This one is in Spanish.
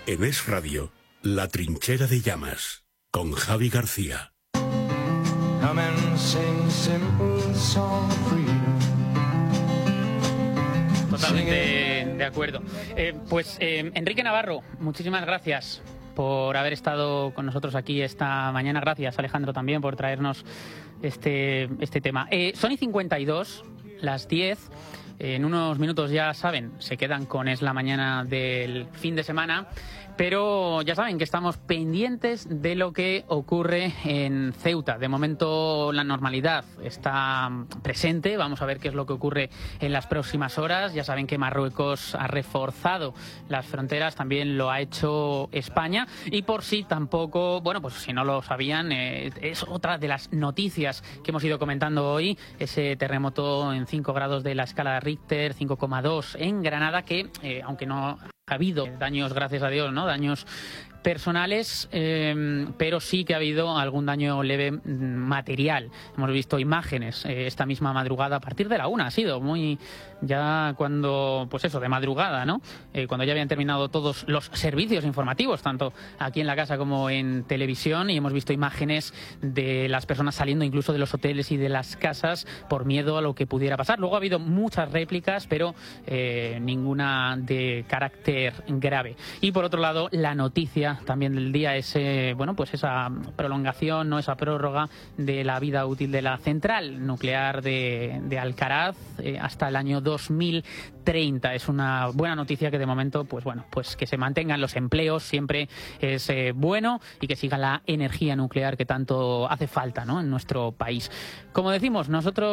En Es Radio, La Trinchera de Llamas, con Javi García. Come and sing simple song of freedom. Totalmente de acuerdo. Enrique Navarro, muchísimas gracias por haber estado con nosotros aquí esta mañana. Gracias, Alejandro, también por traernos este tema. Son y 52, las 10. En unos minutos, ya saben, se quedan con Es la Mañana del fin de semana. Pero ya saben que estamos pendientes de lo que ocurre en Ceuta. De momento la normalidad está presente. Vamos a ver qué es lo que ocurre en las próximas horas. Ya saben que Marruecos ha reforzado las fronteras, también lo ha hecho España. Y por si tampoco, bueno, pues si no lo sabían, es otra de las noticias que hemos ido comentando hoy. Ese terremoto en 5 grados de la escala de Richter, 5,2 en Granada, que aunque no ha habido daños, gracias a Dios, ¿no? Daños personales, pero sí que ha habido algún daño leve material. Hemos visto imágenes esta misma madrugada, a partir de la 1 ha sido muy ya cuando, pues eso, de madrugada, ¿no? Cuando ya habían terminado todos los servicios informativos, tanto aquí en la casa como en televisión, y hemos visto imágenes de las personas saliendo incluso de los hoteles y de las casas por miedo a lo que pudiera pasar. Luego ha habido muchas réplicas, pero ninguna de carácter grave. Y por otro lado, la noticia también del día es esa prolongación, no esa prórroga de la vida útil de la central nuclear de Alcaraz hasta el año 2030. Es una buena noticia que de momento, pues que se mantengan los empleos siempre es bueno, y que siga la energía nuclear que tanto hace falta, ¿no?, en nuestro país. Como decimos, nosotros